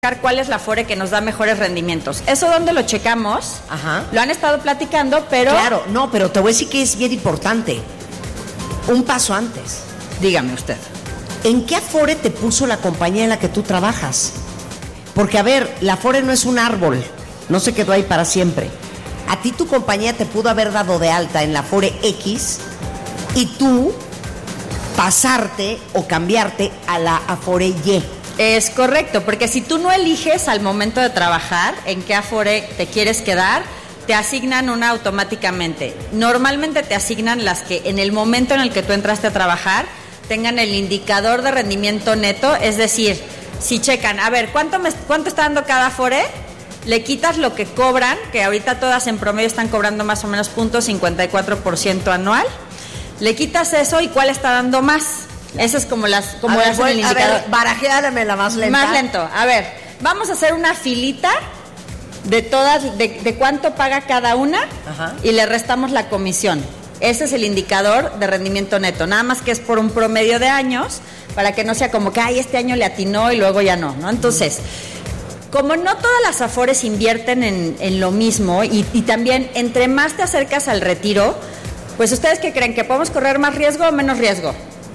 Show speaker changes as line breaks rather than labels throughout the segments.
cuál es la Afore que nos da mejores rendimientos. ¿Eso dónde lo checamos?
Ajá.
Lo han estado platicando, pero...
Claro, no, pero te voy a decir que es bien importante. Un paso antes.
Dígame usted.
¿En qué Afore te puso la compañía en la que tú trabajas? Porque, a ver, la Afore no es un árbol, no se quedó ahí para siempre. A ti tu compañía te pudo haber dado de alta en la Afore X y tú pasarte o cambiarte a la Afore Y.
Es correcto, porque si tú no eliges al momento de trabajar en qué Afore te quieres quedar, te asignan una automáticamente. Normalmente te asignan las que en el momento en el que tú entraste a trabajar tengan el indicador de rendimiento neto, es decir, si checan, a ver, ¿cuánto está dando cada Afore? Le quitas lo que cobran, que ahorita todas en promedio están cobrando más o menos 0.54% anual. Le quitas eso y ¿cuál está dando más? Esa es como las el indicador.
A ver, barajéame la más lenta.
Más lento. A ver, vamos a hacer una filita de todas, de cuánto paga cada una. Ajá. Y le restamos la comisión. Ese es el indicador de rendimiento neto. Nada más que es por un promedio de años, para que no sea como que, este año le atinó y luego ya no, ¿no? Entonces, como no todas las Afores invierten en lo mismo y también entre más te acercas al retiro, pues ¿ustedes qué creen? ¿Que podemos correr más riesgo o menos riesgo?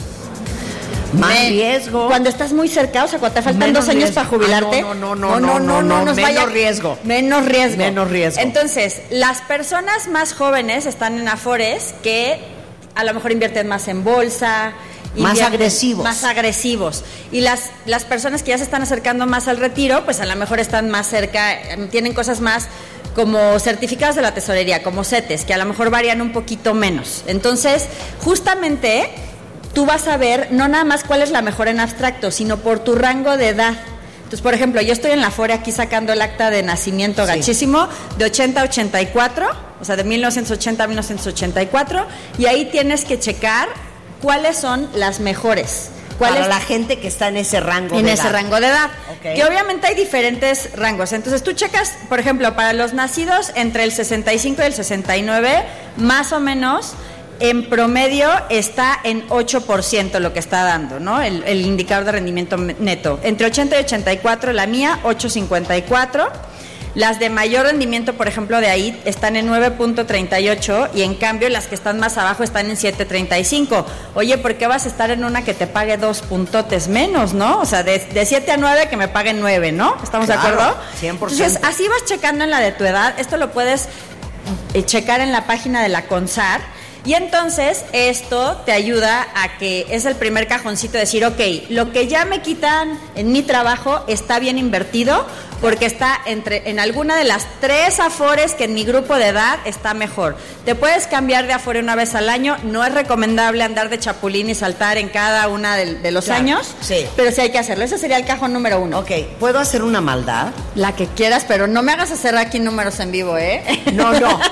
Más riesgo.
Cuando estás muy cerca, o sea, cuando te faltan menos 2 años riesgo para jubilarte.
No, menos riesgo.
Menos riesgo.
Menos riesgo.
Entonces, las personas más jóvenes están en Afores que a lo mejor invierten más en bolsa.
Más agresivos.
Más agresivos. Y las personas que ya se están acercando más al retiro, pues a lo mejor están más cerca, tienen cosas más como certificados de la tesorería, como CETES, que a lo mejor varían un poquito menos. Entonces, justamente tú vas a ver no nada más cuál es la mejor en abstracto, sino por tu rango de edad. Entonces, por ejemplo, yo estoy en la Afore aquí sacando el acta de nacimiento gachísimo, de 80 a 84, o sea, de 1980 a 1984, y ahí tienes que checar cuáles son las mejores.
Para la gente que está en ese rango de edad.
En ese rango de edad.
Okay.
Que obviamente hay diferentes rangos. Entonces tú checas, por ejemplo, para los nacidos entre el 65 y el 69, más o menos, en promedio está en 8% lo que está dando, ¿no? El indicador de rendimiento neto. Entre 80 y 84, la mía, 8.54. Las de mayor rendimiento, por ejemplo, de ahí están en 9.38 y en cambio las que están más abajo están en 7.35. Oye, ¿por qué vas a estar en una que te pague 2 puntotes menos, no? O sea, de 7 a 9 que me paguen 9, ¿no? ¿Estamos de acuerdo?
100%.
Entonces, así vas checando en la de tu edad. Esto lo puedes checar en la página de la CONSAR. Y entonces esto te ayuda a que es el primer cajoncito de decir, ok, lo que ya me quitan en mi trabajo está bien invertido porque está en alguna de las 3 Afores que en mi grupo de edad está mejor. Te puedes cambiar de Afore una vez al año, no es recomendable andar de chapulín y saltar en cada una de los años,
sí, pero
sí hay que hacerlo. Ese sería el cajón número 1.
Ok, ¿puedo hacer una maldad?
La que quieras, pero no me hagas hacer aquí números en vivo, ¿eh?
No.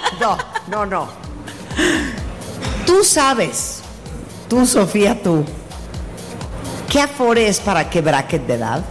Tú sabes, tú Sofía, ¿qué Afore es para qué bracket de edad?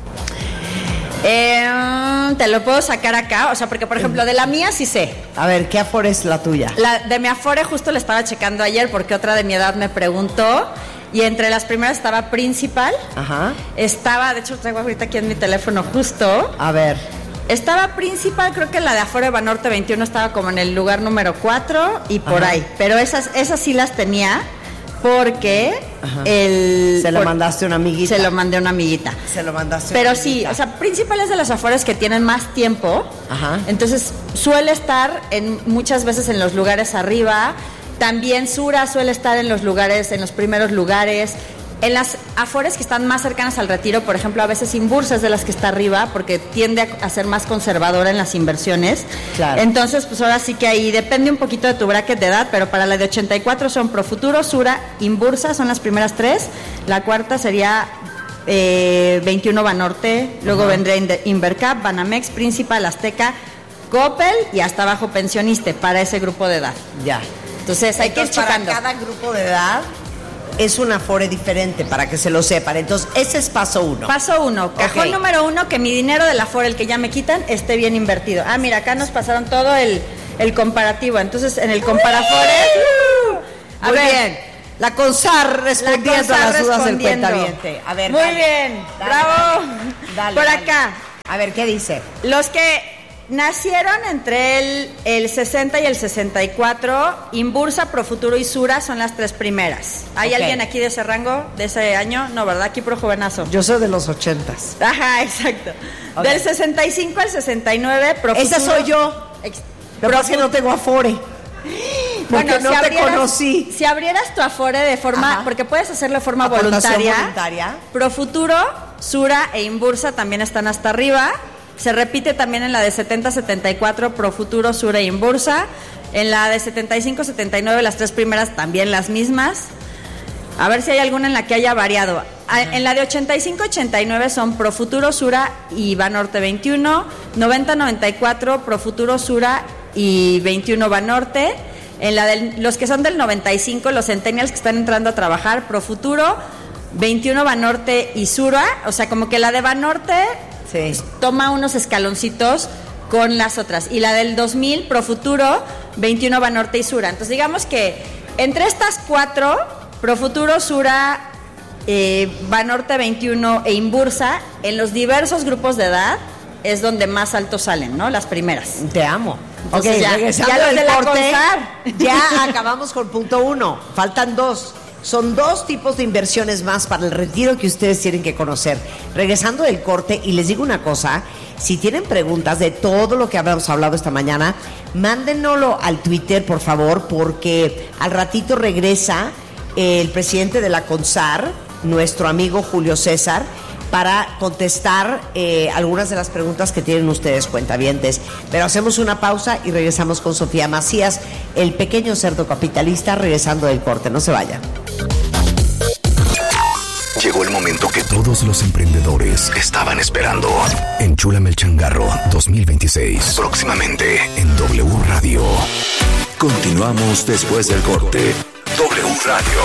Te lo puedo sacar acá, o sea, porque por ejemplo de la mía sí sé.
A ver, ¿qué Afore es la tuya?
La de mi Afore justo la estaba checando ayer porque otra de mi edad me preguntó y entre las primeras estaba Principal. Ajá. Estaba, de hecho traigo ahorita aquí en mi teléfono justo.
A ver.
Estaba Principal, creo que la de Afore Banorte 21 estaba como en el lugar número 4 y por ahí. Pero esas sí las tenía porque
se lo mandaste a una amiguita.
Se lo mandé a una amiguita.
Se lo mandaste a
Pero
una amiguita.
Sí, o sea, Principal es de las Afores que tienen más tiempo. Ajá. Entonces suele estar muchas veces en los lugares arriba. También Sura suele estar en los primeros lugares. En las Afores que están más cercanas al retiro, por ejemplo, a veces Inbursa es de las que está arriba porque tiende a ser más conservadora en las inversiones. Claro. Entonces, pues ahora sí que ahí depende un poquito de tu bracket de edad, pero para la de 84 son Profuturo, Sura, Inbursa, son las primeras 3. La cuarta sería 21 Banorte, luego vendría Invercap, Banamex, Principal, Azteca, Coppel y hasta abajo Pensioniste para ese grupo de edad.
Ya.
Entonces hay que ir checando.
Para cada grupo de edad es una Afore diferente, para que se lo sepan. Entonces, ese es paso 1.
Paso 1, cajón número 1, que mi dinero de la Afore, el que ya me quitan, esté bien invertido. Ah, mira, acá nos pasaron todo el comparativo. Entonces, en el comparafore...
Muy bien. La CONSAR respondiendo a las dudas del cuentaviente. A ver,
muy bien, bravo.
Dale,
Por acá,
A ver, ¿qué dice?
Los que nacieron entre el 60 y el 64, Imbursa, Profuturo y Sura son las 3 primeras. ¿Hay alguien aquí de ese rango, de ese año? No, ¿verdad? Aquí puro jovenazo.
Yo soy de los 80s.
Ajá, exacto. Del 65 al 69, Profuturo.
Esa soy yo. Pero es que no tengo Afore. Porque no te conocí.
Si abrieras tu Afore de forma, porque puedes hacerlo de forma voluntaria. Profuturo, Sura e Imbursa también están hasta arriba. Se repite también en la de 70-74, Profuturo, Sura e Imbursa. En la de 75-79, las 3 primeras también las mismas. A ver si hay alguna en la que haya variado. En la de 85-89 son Profuturo, Sura y Banorte 21. 90-94, Profuturo, Sura y 21 Banorte. En la de los que son del 95, los centennials que están entrando a trabajar, Profuturo, 21 Banorte y Sura. O sea, como que la de Banorte toma unos escaloncitos con las otras. Y la del 2000, Profuturo, 21 Banorte y Sura. Entonces digamos que entre estas 4, Profuturo, Sura, Banorte 21 e Imbursa, en los diversos grupos de edad es donde más altos salen, ¿no? Las primeras.
Te amo.
Entonces,
ya los
del corte,
ya acabamos con punto 1. Faltan 2. Son 2 tipos de inversiones más para el retiro que ustedes tienen que conocer. Regresando del corte, y les digo una cosa, si tienen preguntas de todo lo que habíamos hablado esta mañana, mándenoslo al Twitter, por favor, porque al ratito regresa el presidente de la CONSAR, nuestro amigo Julio César, para contestar algunas de las preguntas que tienen ustedes, cuentavientes. Pero hacemos una pausa y regresamos con Sofía Macías, el pequeño cerdo capitalista, regresando del corte. No se vayan.
Llegó el momento que todos los emprendedores estaban esperando. Enchúlame el changarro 2026. Próximamente en W Radio. Continuamos después del corte. W Radio.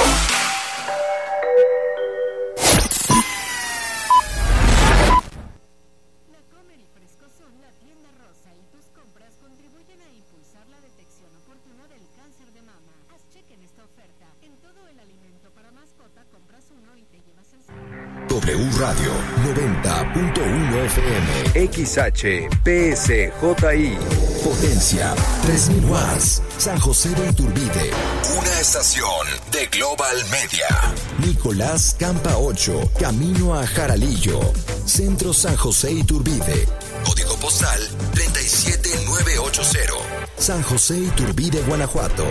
W Radio 90.1 FM XHPSJI Potencia 3000 watts San José de Iturbide. Una estación de Global Media. Nicolás Campa 8, camino a Jaralillo. Centro San José Iturbide. Código postal 37980. San José Iturbide, Guanajuato.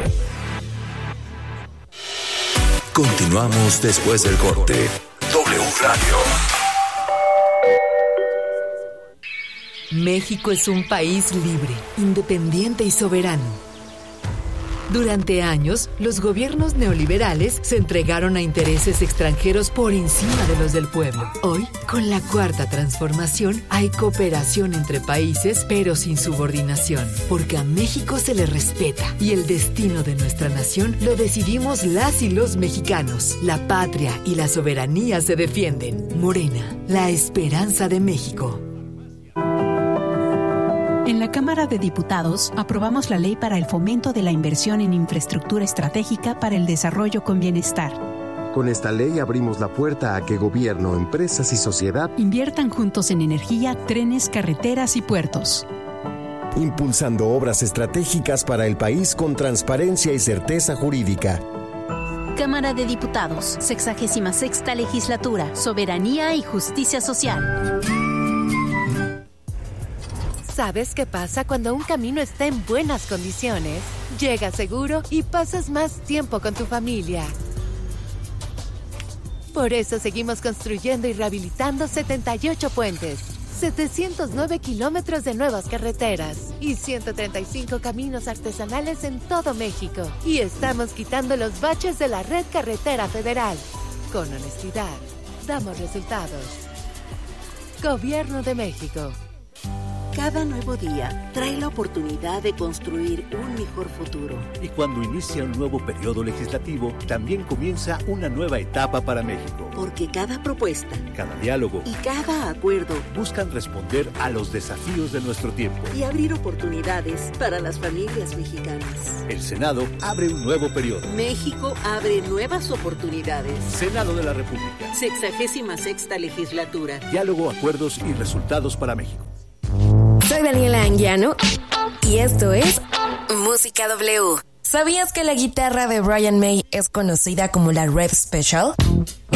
Continuamos después del corte. W Radio.
México es un país libre, independiente y soberano. Durante años, los gobiernos neoliberales se entregaron a intereses extranjeros por encima de los del pueblo. Hoy, con la Cuarta Transformación, hay cooperación entre países, pero sin subordinación, porque a México se le respeta y el destino de nuestra nación lo decidimos las y los mexicanos. La patria y la soberanía se defienden. Morena, la esperanza de México.
En la Cámara de Diputados aprobamos la Ley para el Fomento de la Inversión en Infraestructura Estratégica para el Desarrollo con Bienestar.
Con esta ley abrimos la puerta a que gobierno, empresas y sociedad
inviertan juntos en energía, trenes, carreteras y puertos.
Impulsando obras estratégicas para el país con transparencia y certeza jurídica.
Cámara de Diputados, 66ª Legislatura, Soberanía y Justicia Social.
¿Sabes qué pasa cuando un camino está en buenas condiciones? Llegas seguro y pasas más tiempo con tu familia. Por eso seguimos construyendo y rehabilitando 78 puentes, 709 kilómetros de nuevas carreteras y 135 caminos artesanales en todo México. Y estamos quitando los baches de la red carretera federal. Con honestidad, damos resultados. Gobierno de México.
Cada nuevo día trae la oportunidad de construir un mejor futuro.
Y cuando inicia un nuevo periodo legislativo, también comienza una nueva etapa para México.
Porque cada propuesta,
cada diálogo
y cada acuerdo
buscan responder a los desafíos de nuestro tiempo
y abrir oportunidades para las familias mexicanas.
El Senado abre un nuevo periodo.
México abre nuevas oportunidades.
Senado de la República.
66ª legislatura.
Diálogo, acuerdos y resultados para México.
Soy Daniela Anguiano y esto es Música W. ¿Sabías que la guitarra de Brian May es conocida como la Rev Special?